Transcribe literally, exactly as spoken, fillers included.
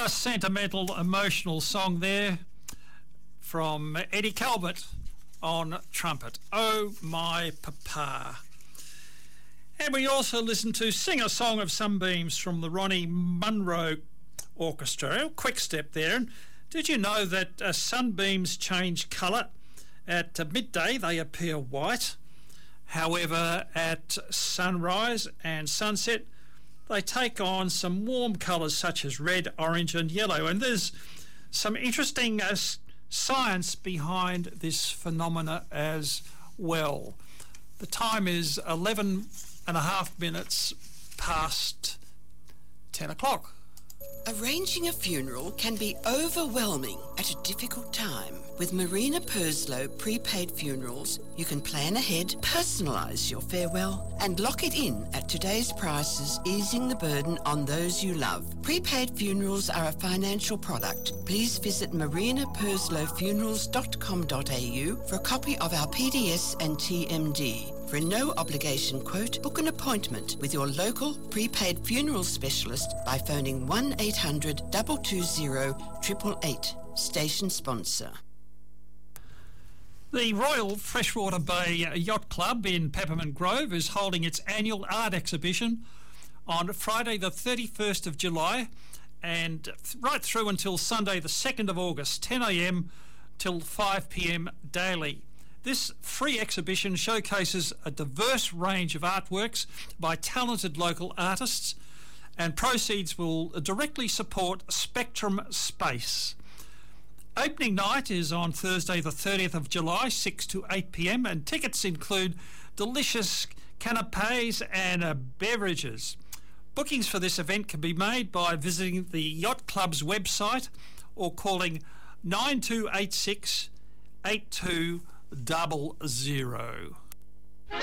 Nice sentimental, emotional song there from Eddie Calvert on trumpet. Oh, my papa. And we also listened to Sing a Song of Sunbeams from the Ronnie Munro Orchestra. A quick step there. And did you know that uh, sunbeams change coloor? At uh, midday they appear white. However, at sunrise and sunset they take on some warm colours such as red, orange and yellow. And there's some interesting uh, science behind this phenomena as well. The time is eleven and a half minutes past ten o'clock. Arranging a funeral can be overwhelming at a difficult time. With Marina Purslow Prepaid Funerals, you can plan ahead, personalise your farewell and lock it in at today's prices, easing the burden on those you love. Prepaid funerals are a financial product. Please visit marina purslow funerals dot com dot a u for a copy of our P D S and T M D. For a no-obligation quote, book an appointment with your local prepaid funeral specialist by phoning one eight hundred two two zero eight eight eight. Station sponsor. The Royal Freshwater Bay Yacht Club in Peppermint Grove is holding its annual art exhibition on Friday the thirty-first of July and right through until Sunday the second of August, ten a m till five p m daily. This free exhibition showcases a diverse range of artworks by talented local artists, and proceeds will directly support Spectrum Space. Opening night is on Thursday the thirtieth of July, six to eight p m, and tickets include delicious canapes and uh, beverages. Bookings for this event can be made by visiting the Yacht Club's website or calling nine two eight six eight two double zero.